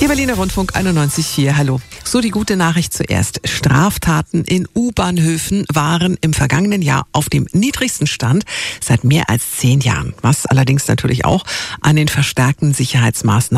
Hier Berliner Rundfunk 91.4, hallo. So die gute Nachricht zuerst. Straftaten in U-Bahnhöfen waren im vergangenen Jahr auf dem niedrigsten Stand seit mehr als 10 Jahren. Was allerdings natürlich auch an den verstärkten Sicherheitsmaßnahmen